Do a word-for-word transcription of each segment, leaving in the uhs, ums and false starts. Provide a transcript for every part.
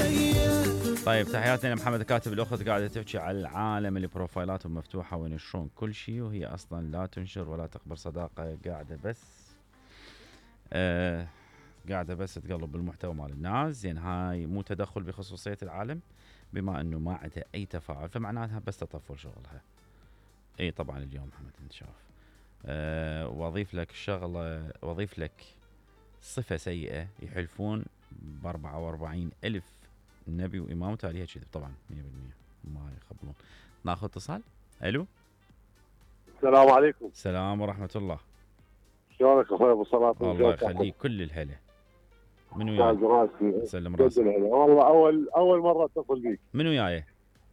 طيب تحياتنا لمحمد كاتب. الأخت قاعدة تحكي على العالم اللي بروفايلاتهم مفتوحة وينشرون كل شيء، وهي أصلا لا تنشر ولا تقبل صداقة، قاعدة بس آه قاعدة بس تقلب بالمحتوى مال الناس. زين هاي مو تدخل بخصوصية العالم، بما أنه ما عندها أي تفاعل فمعناتها بس تطفل شغلها. أي طبعا اليوم محمد أنت شاف أه واضيف لك شغله، واضيف لك صفه سيئه يحلفون ب أربعة وأربعين ألف نبي وامام، وتاليها كذب طبعا مية بالمية ما يخبرون. ناخذ اتصال. الو السلام عليكم. السلام ورحمه الله. شلونك اخوي ابو صلاح؟ الله يخليك، كل الهلا. من وياي؟ سلم راسك. والله اول اول مره اتصل بيك. من وياي؟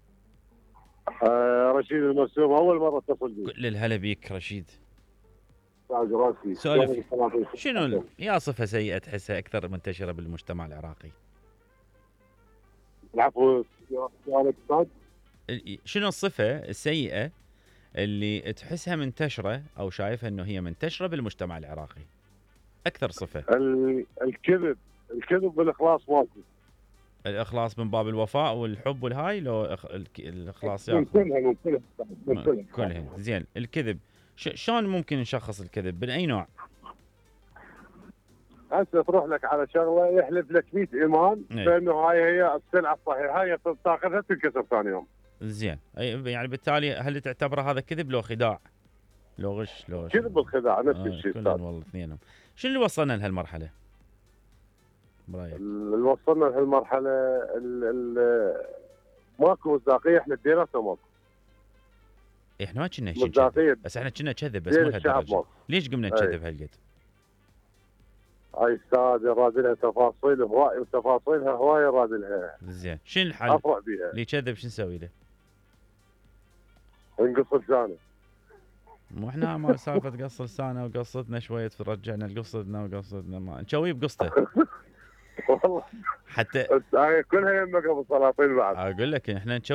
آه رشيد المرسوم، اول مره اتصل بيك. كل الهلا بيك رشيد. تاج راسي. سولف. شنو يا صفه سيئه تحسها اكثر منتشره بالمجتمع العراقي؟ العفو سؤالك استاذ. شنو الصفه السيئه اللي تحسها منتشره او شايفها انه هي منتشره بالمجتمع العراقي؟ اكثر صفه. الكذب. الكذب بالاخلاص ماكو. الاخلاص من باب الوفاء والحب والهاي، لو أخ... الاخلاص ياخذ كلها من كلها من كلها. زين الكذب ش... شلون ممكن نشخص الكذب؟ من اي نوع؟ هسه تروح لك على شغله يحلف لك مية ايمان بانه هاي هي السلعه الصحيحه، هي تاخذها تنكسر ثاني يوم. زين يعني بالتالي هل تعتبر هذا كذب لو خداع؟ لو غش لو غش كذب والخداع نفس آه الشيء. كلهم والله اثنينهم. شنو اللي وصلنا لهالمرحله برايك؟ اللي وصلنا لهالمرحله ال ال ماكو مصداقيه، احنا بديناتنا ماكو. احنا ما كنا مصداقيه، بس احنا كنا كذب بس مو لهالدرجه. ليش قمنا نكذب هالقد؟ اي استاذ رادلها تفاصيل هواي، وتفاصيلها هواي رادلها. زين شنو الحل؟ افرح بيها. اللي يكذب شو نسوي له؟ نقص لسانه. مو احنا ما سالفه قص لسانه وقصتنا شويه ترجعنا لقصتنا وقصتنا، ما نسويه بقصته. والله حتى كلها يمك ابو سلاطين بعد. اقول لك احنا